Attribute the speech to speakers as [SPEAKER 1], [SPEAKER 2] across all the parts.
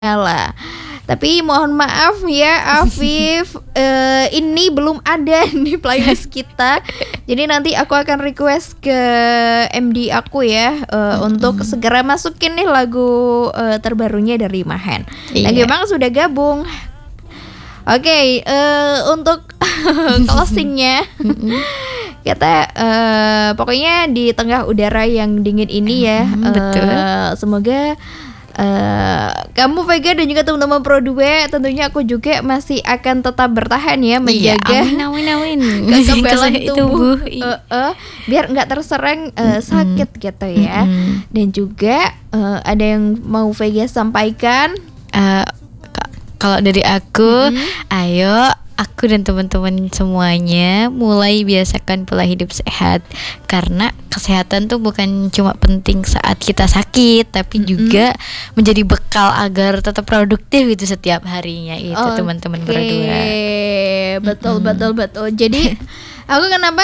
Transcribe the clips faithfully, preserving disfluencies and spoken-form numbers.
[SPEAKER 1] Lah. Tapi mohon maaf ya Afif, uh, ini belum ada di playlist kita. Jadi nanti aku akan request ke M D aku ya uh, mm-hmm. untuk segera masukin nih lagu uh, terbarunya dari Mahen. Dan
[SPEAKER 2] Iya.
[SPEAKER 1] memang sudah gabung. Oke, okay, uh, untuk closingnya kita uh, pokoknya di tengah udara yang dingin ini ya,
[SPEAKER 2] mm, betul.
[SPEAKER 1] Uh, semoga Uh, kamu Vega dan juga teman-teman Pro dua, tentunya aku juga masih akan tetap bertahan ya menjaga
[SPEAKER 2] iya, amin, amin, amin.
[SPEAKER 1] kekebalan tubuh,
[SPEAKER 2] tubuh.
[SPEAKER 1] uh, uh, biar nggak terserang uh, sakit mm-hmm. gitu ya. Mm-hmm. Dan juga uh, ada yang mau Vega sampaikan?
[SPEAKER 2] Uh, k- kalau dari aku, mm-hmm. ayo aku dan teman-teman semuanya mulai biasakan pola hidup sehat, karena kesehatan tuh bukan cuma penting saat kita sakit, tapi mm-hmm. juga menjadi bekal agar tetap produktif itu setiap harinya itu okay. teman-teman berdua.
[SPEAKER 1] Betul mm-hmm. betul betul. Jadi aku kenapa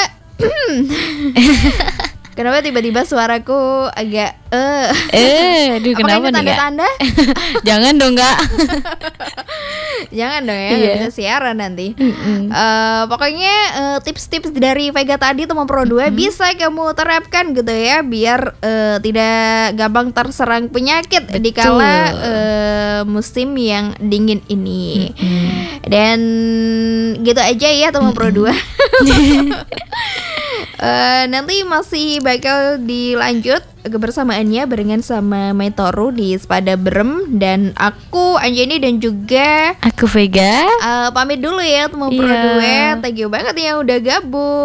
[SPEAKER 1] kenapa tiba-tiba suaraku agak eh
[SPEAKER 2] eh aduh kenapa nih
[SPEAKER 1] tanda-tanda?
[SPEAKER 2] Jangan dong Kak.
[SPEAKER 1] Jangan dong ya,
[SPEAKER 2] iya.
[SPEAKER 1] bisa siaran nanti. uh, Pokoknya uh, tips-tips dari Vega tadi teman Pro dua mm-hmm. bisa kamu terapkan gitu ya, biar uh, tidak gampang terserang penyakit di kala uh, musim yang dingin ini. Mm-hmm. Dan gitu aja ya teman mm-hmm. Pro dua. Uh, nanti masih bakal dilanjut kebersamaannya barengan sama Maitoru di Sepada Berem, dan aku Anjani dan juga
[SPEAKER 2] aku Vega
[SPEAKER 1] uh, pamit dulu ya teman Pro dua. Thank you banget yang udah gabung.